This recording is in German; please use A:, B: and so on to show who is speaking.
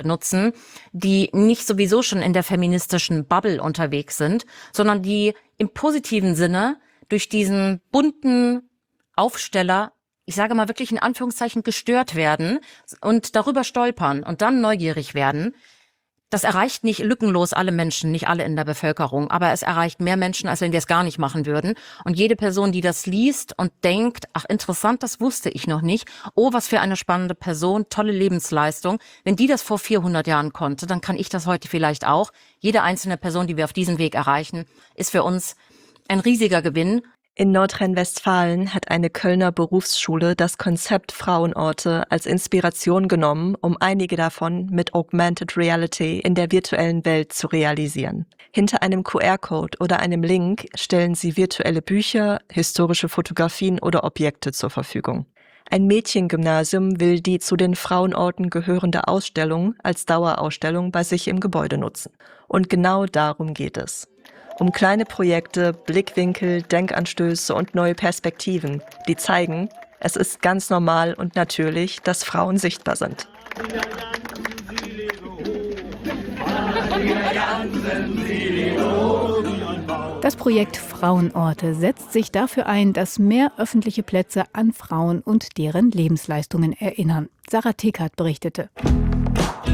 A: nutzen, die nicht sowieso schon in der feministischen Bubble unterwegs sind, sondern die im positiven Sinne durch diesen bunten Aufsteller, ich sage mal wirklich in Anführungszeichen, gestört werden und darüber stolpern und dann neugierig werden. Das erreicht nicht lückenlos alle Menschen, nicht alle in der Bevölkerung, aber es erreicht mehr Menschen, als wenn wir es gar nicht machen würden. Und jede Person, die das liest und denkt, ach interessant, das wusste ich noch nicht, oh, was für eine spannende Person, tolle Lebensleistung. Wenn die das vor 400 Jahren konnte, dann kann ich das heute vielleicht auch. Jede einzelne Person, die wir auf diesem Weg erreichen, ist für uns ein riesiger Gewinn.
B: In Nordrhein-Westfalen hat eine Kölner Berufsschule das Konzept Frauenorte als Inspiration genommen, um einige davon mit Augmented Reality in der virtuellen Welt zu realisieren. Hinter einem QR-Code oder einem Link stellen sie virtuelle Bücher, historische Fotografien oder Objekte zur Verfügung. Ein Mädchengymnasium will die zu den Frauenorten gehörende Ausstellung als Dauerausstellung bei sich im Gebäude nutzen. Und genau darum geht es. Um kleine Projekte, Blickwinkel, Denkanstöße und neue Perspektiven, die zeigen, es ist ganz normal und natürlich, dass Frauen sichtbar sind.
C: Das Projekt Frauenorte setzt sich dafür ein, dass mehr öffentliche Plätze an Frauen und deren Lebensleistungen erinnern. Sarah Tekert berichtete.